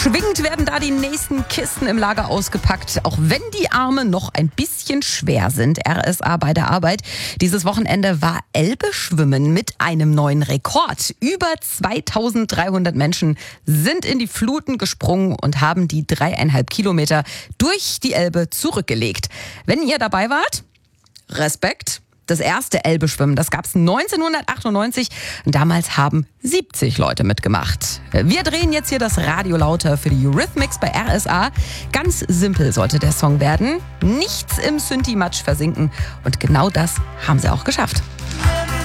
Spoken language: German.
Beschwingt werden da die nächsten Kisten im Lager ausgepackt, auch wenn die Arme noch ein bisschen schwer sind. RSA bei der Arbeit. Dieses Wochenende war Elbe-Schwimmen mit einem neuen Rekord. Über 2300 Menschen sind in die Fluten gesprungen und haben die 3,5 Kilometer durch die Elbe zurückgelegt. Wenn ihr dabei wart, Respekt. Das erste Elbe-Schwimmen, das gab es 1998. Damals haben 70 Leute mitgemacht. Wir drehen jetzt hier das Radio lauter für die Eurythmics bei RSA. Ganz simpel sollte der Song werden. Nichts im Synthi-Matsch versinken. Und genau das haben sie auch geschafft.